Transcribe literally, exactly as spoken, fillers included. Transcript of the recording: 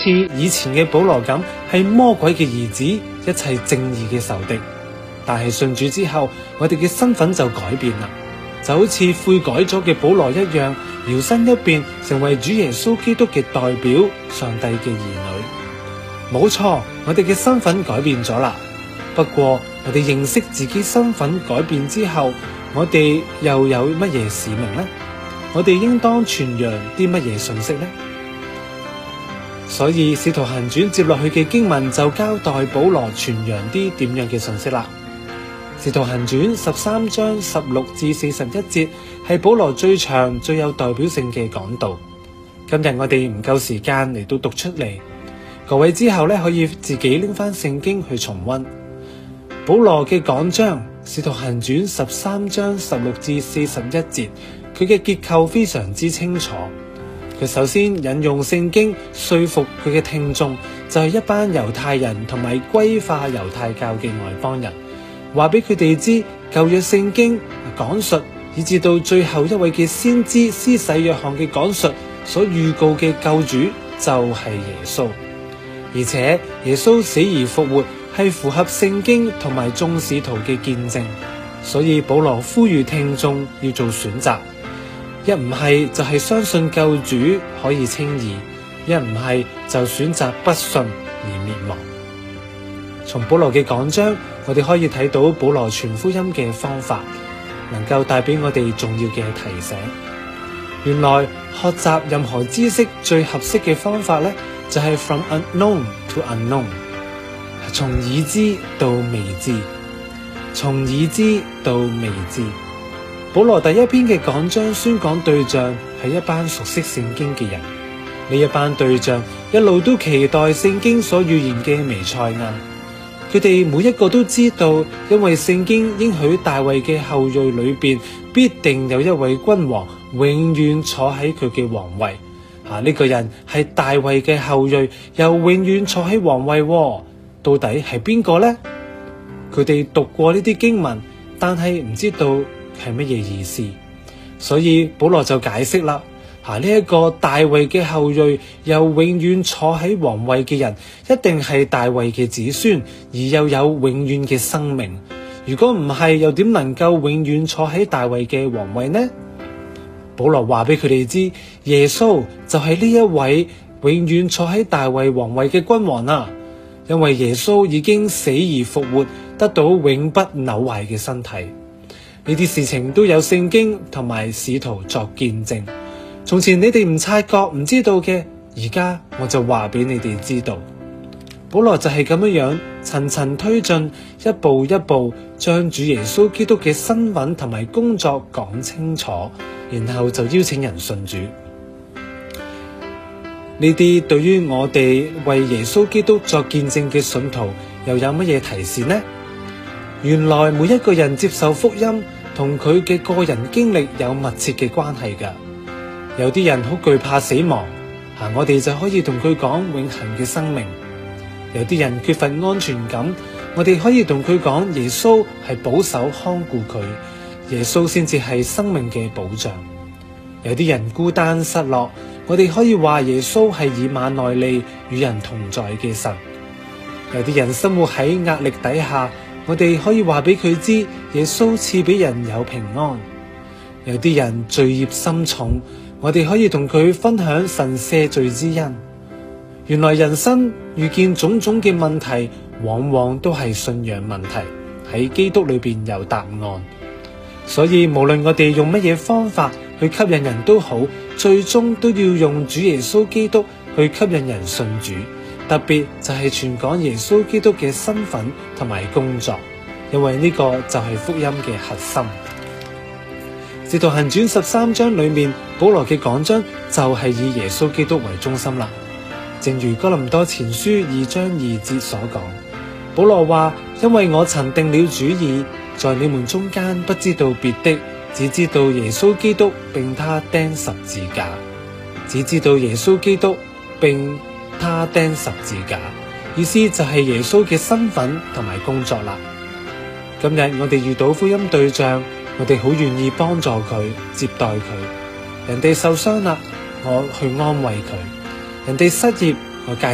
似以前嘅保羅咁，係魔鬼嘅兒子，一切正義嘅仇敵。但係信主之後，我哋嘅身份就改變啦，就好似悔改咗嘅保羅一樣，搖身一變成為主耶穌基督嘅代表，上帝嘅兒女。冇錯，我哋嘅身份改變咗啦。不過我哋認識自己身份改變之後，我哋又有乜嘢使命呢？我哋應當傳揚啲乜嘢信息呢？所以《使徒行傳》接落去嘅經文就交代保羅傳揚啲點樣嘅信息啦。《使徒行傳》十三章十六至四十一節係保羅最長最有代表性嘅講道。今日我哋唔夠時間嚟到讀出嚟，各位之後咧可以自己拎翻聖經去重溫保羅嘅講章。《使徒行傳》十三章十六至四十一節，佢嘅結構非常之清楚。佢首先引用聖經說服佢嘅聽眾，就係一班猶太人同埋歸化猶太教嘅外邦人，話俾佢哋知舊約聖經講述，以至到最後一位嘅先知施洗約翰嘅講述所預告嘅救主就係耶穌，而且耶穌死而復活係符合聖經同埋眾使徒嘅見證，所以保羅呼籲聽眾要做選擇，一唔係就係相信救主可以稱義，一唔係就選擇不信而滅亡。從保羅嘅講章，我哋可以睇到保羅傳福音嘅方法，能夠帶俾我哋重要嘅提醒。原來學習任何知識最合適嘅方法咧，就係 from unknown to unknown， 從已知到未知，從已知到未知。保羅第一篇嘅講章宣講對象係一班熟悉聖經嘅人，呢一班對象一路都期待聖經所預言嘅彌賽亞。佢哋每一個都知道，因為聖經應許大衛嘅後裔裏邊必定有一位君王永遠坐喺佢嘅皇位。啊，呢個人係大衛嘅後裔，又永遠坐喺皇位，到底係邊個呢？佢哋讀過呢啲經文，但係唔知道係乜嘢意思，所以保羅就解釋啦。啊，呢一個大衛嘅後裔又永遠坐喺皇位嘅人，一定係大衛嘅子孫，而又有永遠嘅生命。如果唔係，又點能夠永遠坐喺大衛嘅皇位呢？保羅話俾佢哋知，耶穌就係呢一位永遠坐喺大衛皇位嘅君王啊！因為耶穌已經死而復活，得到永不朽壞嘅身體。呢啲事情都有聖經同埋使徒作見證。從前你哋唔察覺唔知道嘅，而家我就話俾你哋知道。保羅就係咁樣樣層層推進，一步一步將主耶穌基督嘅身份同埋工作講清楚，然後就邀請人信主。呢啲對於我哋為耶穌基督作見證嘅信徒又有乜嘢提示呢？原來每一個人接受福音同佢嘅個人經歷有密切嘅關係㗎。有啲人好懼怕死亡，啊，我哋就可以同佢講永恆嘅生命。有啲人缺乏安全感，我哋可以同佢講耶穌係保守看顧佢，耶穌先至係生命嘅保障。有啲人孤單失落，我哋可以話耶穌係以馬內利與人同在嘅神。有啲人生活喺壓力底下，我哋可以話俾佢知耶穌賜俾人有平安。有啲人罪孽深重，我哋可以同佢分享神赦罪之恩。原來人生遇見種種嘅問題，往往都係信仰問題，喺基督裏邊有答案。所以無論我哋用乜嘢方法去吸引人都好，最終都要用主耶穌基督去吸引人信主。特別就係傳講耶穌基督嘅身份同埋工作，因為呢個就係福音嘅核心。使徒行傳十三章裏面，保羅嘅講章就係以耶穌基督為中心啦。正如哥林多前書二章二節所講，保羅話：因為我曾定了主意，在你們中間不知道別的，只知道耶穌基督並他釘十字架，只知道耶穌基督並他釘十字架，意思就係耶穌嘅身份同埋工作啦。今日我哋遇到福音對象，我哋好願意幫助佢，接待佢。人哋受傷啦，我去安慰佢；人哋失業，我介